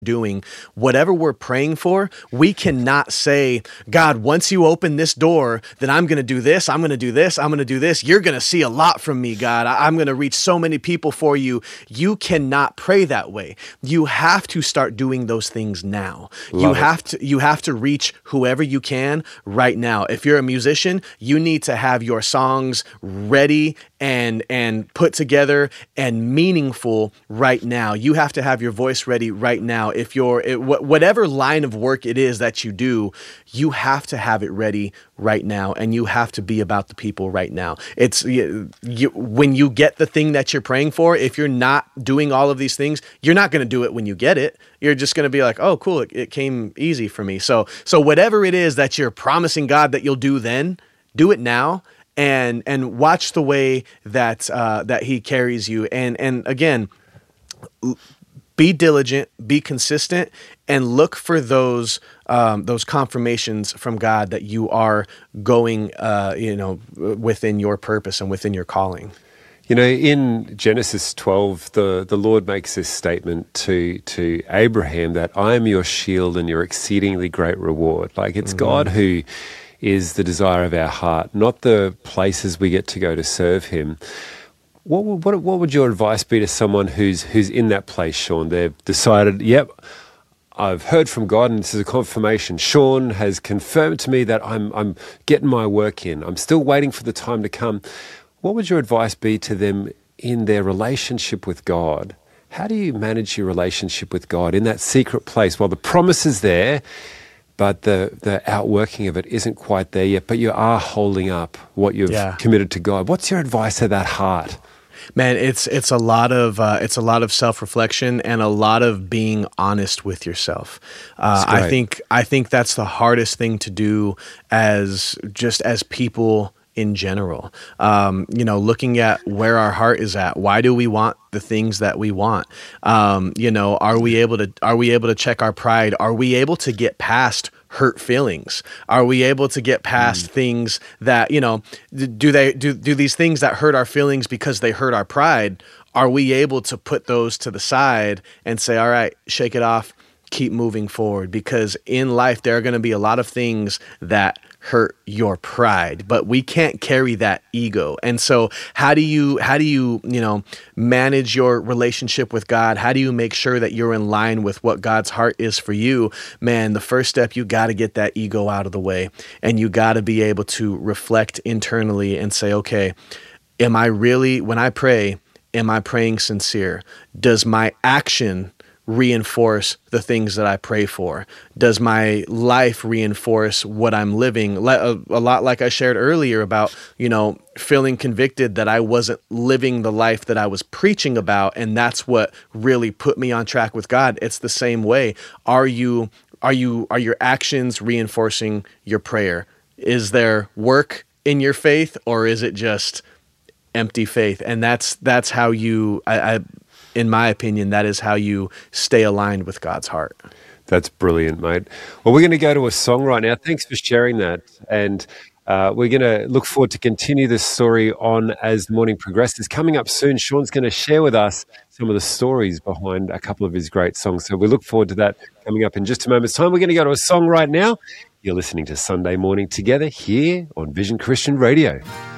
doing, whatever we're praying for, we cannot say, God, once you open this door, then I'm going to do this, I'm going to do this, I'm going to do this. You're going to see a lot from me, God. I'm going to reach so many people for you. You cannot pray that way. You have to start doing those things now. You have to reach whoever you can right now. If you're a musician, you need to have your songs ready and put together and meaningful right now. You have to have your voice ready right now. If whatever line of work it is that you do, you have to have it ready right now, and you have to be about the people right now. It's when you get the thing that you're praying for, if you're not doing all of these things, you're not going to do it when you get it. You're just going to be like, oh, cool, it came easy for me. So whatever it is that you're promising God that you'll do then, do it now. And watch the way that he carries you. And again, be diligent, be consistent, and look for those confirmations from God that you are going, within your purpose and within your calling. You know, in Genesis 12, the Lord makes this statement to Abraham that I am your shield and your exceedingly great reward. Like, it's God who is the desire of our heart, not the places we get to go to serve him. What would your advice be to someone who's in that place, Sean? They've decided, yep, I've heard from God and this is a confirmation. Sean has confirmed to me that I'm getting my work in. I'm still waiting for the time to come. What would your advice be to them in their relationship with God? How do you manage your relationship with God in that secret place? Well, the promise is there, but the outworking of it isn't quite there yet, but you are holding up what you've committed to God. What's your advice to that heart? Man, it's a lot of self-reflection and a lot of being honest with yourself. I think that's the hardest thing to do as people in general. Looking at where our heart is at. Why do we want the things that we want? Are we able to check our pride? Are we able to get past hurt feelings? Are we able to get past things that, do these things that hurt our feelings because they hurt our pride? Are we able to put those to the side and say, all right, shake it off, keep moving forward? Because in life, there are going to be a lot of things that hurt your pride, but we can't carry that ego. And so how do you manage your relationship with God? How do you make sure that you're in line with what God's heart is for you? Man, the first step, you got to get that ego out of the way, and you got to be able to reflect internally and say, okay, when I pray, am I praying sincere? Does my action reinforce the things that I pray for? Does my life reinforce what I'm living? A lot like I shared earlier about, feeling convicted that I wasn't living the life that I was preaching about, and that's what really put me on track with God. It's the same way. Are your actions reinforcing your prayer? Is there work in your faith, or is it just empty faith? And that's how you, in my opinion, that is how you stay aligned with God's heart. That's brilliant, mate. Well, we're going to go to a song right now. Thanks for sharing that. And we're going to look forward to continue this story on as the morning progresses. Coming up soon, Sean's going to share with us some of the stories behind a couple of his great songs. So we look forward to that coming up in just a moment's time. We're going to go to a song right now. You're listening to Sunday Morning Together here on Vision Christian Radio.